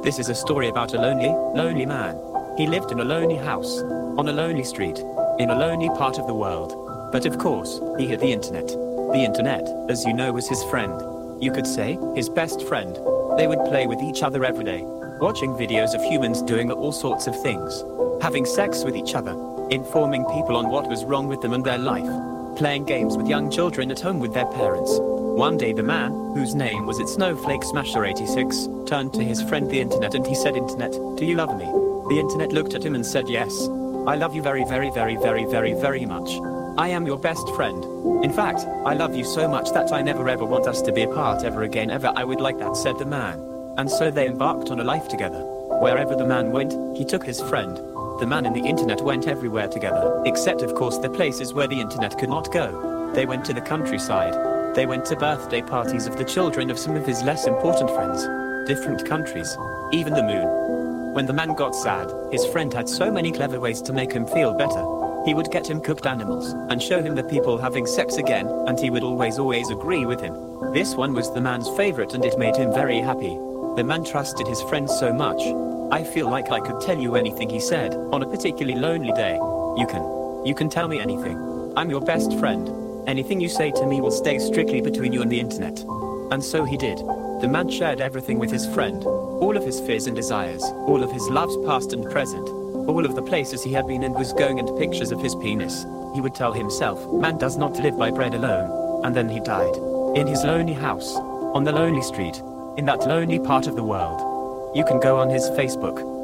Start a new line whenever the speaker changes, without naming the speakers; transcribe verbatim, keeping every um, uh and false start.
This is a story about a lonely, lonely man. He lived in a lonely house, on a lonely street, in a lonely part of the world. But of course, he had the internet. The internet, as you know, was his friend. You could say, his best friend. They would play with each other every day, watching videos of humans doing all sorts of things, having sex with each other, informing people on what was wrong with them and their life, playing games with young children at home with their parents. One day the man, whose name was at Snowflake Smasher eighty-six, turned to his friend the internet and he said, "Internet, do you love me?" The internet looked at him and said, "Yes. I love you very very very very very very much. I am your best friend. In fact, I love you so much that I never ever want us to be apart ever again ever. I would like that," said the man. And so they embarked on a life together. Wherever the man went, he took his friend. The man and the internet went everywhere together, except of course the places where the internet could not go. They went to the countryside. They went to birthday parties of the children of some of his less important friends. Different countries. Even the moon. When the man got sad, his friend had so many clever ways to make him feel better. He would get him cooked animals, and show him the people having sex again, and he would always always agree with him. This one was the man's favorite and it made him very happy. The man trusted his friend so much. I feel like I could tell you anything, he said, on a particularly lonely day. You can. You can tell me anything. I'm your best friend. Anything you say to me will stay strictly between you and the internet. And so he did. The man shared everything with his friend. All of his fears and desires, all of his loves past and present, all of the places he had been and was going and pictures of his penis. He would tell himself, man does not live by bread alone. And then he died. In his lonely house. On the lonely street. In that lonely part of the world. You can go on his Facebook.